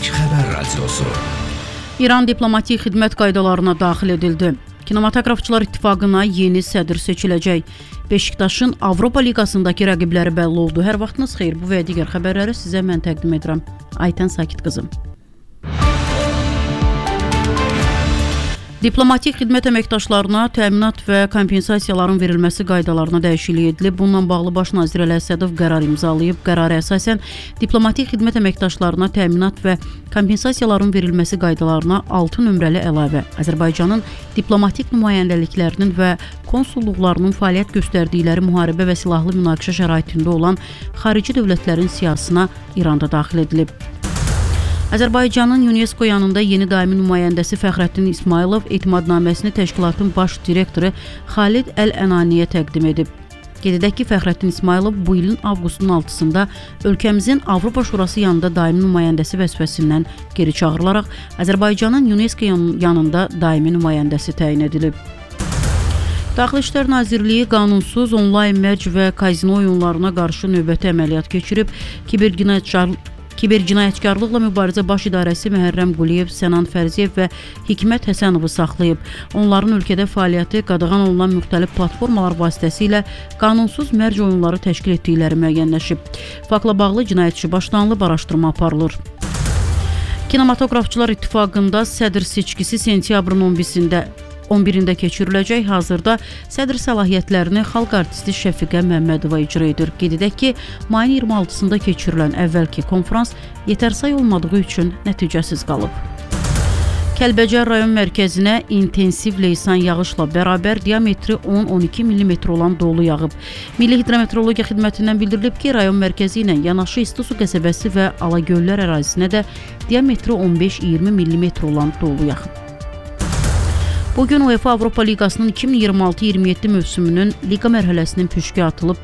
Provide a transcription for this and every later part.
İlk Xəbər Radiosu. İran diplomatik xidmət qaydalarına daxil edildi. Kinematoqrafçılar İttifaqına yeni sədr seçiləcək. Beşiktaşın Avropa Liqasındakı rəqibləri bəlli oldu. Hər vaxtınız xeyir. Bu və digər xəbərləri sizə mən təqdim edirəm. Aytən Sakit qızım. Diplomatik xidmət əməkdaşlarına təminat və kompensasiyaların verilməsi qaydalarına dəyişiklik edilib. Bununla bağlı Baş nazir Əli Əsədov qərar imzalayıb. Qərara əsasən diplomatik xidmət əməkdaşlarına təminat və kompensasiyaların verilməsi qaydalarına 6 nömrəli əlavə, Azərbaycanın diplomatik nümayəndəliklərinin və konsulluqlarının fəaliyyət göstərdikləri müharibə və silahlı münaqişə şəraitində olan xarici dövlətlərin siyahısına İranda daxil edilib. Azərbaycanın UNESCO yanında yeni daimi nümayəndəsi Fəxrəddin İsmailov etimadnaməsini təşkilatın baş direktoru Xalid Əl-Ənaniyə təqdim edib. Qeyd edək ki, Fəxrəddin İsmailov bu ilin avqustun 6-sında ölkəmizin Avropa Şurası yanında daimi nümayəndəsi vəzifəsindən geri çağırılaraq Azərbaycanın UNESCO yanında daimi nümayəndəsi təyin edilib. Daxili İşlər Nazirliyi qanunsuz onlayn mərc və kazino oyunlarına qarşı növbəti əməliyyat keçirib. Kibercinayətkarlıqla mübarizə baş idarəsi Məhərrəm Quliyev, Sənan Fərziyev və Hikmət Həsənovu saxlayıb. Onların ölkədə fəaliyyəti qadağan olunan müxtəlif platformalar vasitəsilə qanunsuz mərc oyunları təşkil etdikləri müəyyənləşib. Faktla bağlı cinayət işi başlanılıb, araşdırma aparılır. Kinematoqrafçılar İttifaqında sədr seçkisi sentyabrın 11-də keçiriləcək. Hazırda sədr səlahiyyətlərini xalq artisti Şəfiqə Məmmədova icra edir. Qeyd edək ki, mayın 26-sında keçirilən əvvəlki konfrans yetərsay olmadığı üçün nəticəsiz qalıb. Kəlbəcər rayon mərkəzinə intensiv leysan yağışla bərabər diametri 10-12 mm olan dolu yağıb. Milli Hidrometeorologiya Xidmətindən bildirilib ki, rayon mərkəzi ilə yanaşı İstisu qəsəbəsi və Alagöllər ərazisinə də diametri 15-20 mm olan dolu yağıb. Bugün UEFA Avropa Liqasının 2026-27 mövsümünün liqa mərhələsinin püşkü atılıb.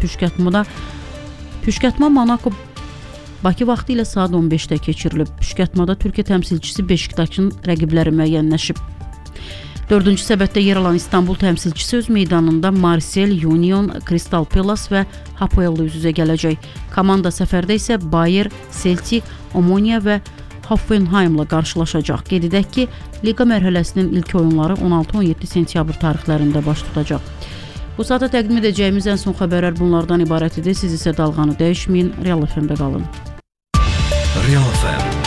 Püşkətmə Monaco Bakı vaxtı ilə saat 15-də keçirilib. Püşkətmada Türkiyə təmsilçisi Beşiktaşın rəqibləri müəyyənləşib. 4-cü səbətdə yer alan İstanbul təmsilçisi öz meydanında Marseille, Union, Crystal Palace və Hapoel üz-üzə gələcək. Komanda səfərdə isə Bayer, Celtic, Omonia və Hoffenheimla qarşılaşacaq. Qeyd edək ki, liqa mərhələsinin ilk oyunları 16-17 sentyabr tarixlərində baş tutacaq. Bu saata təqdim edəcəyimiz ən son xəbərlər bunlardan ibarət idi. Siz isə dalğanı dəyişməyin, Real FM-də qalın. Real FM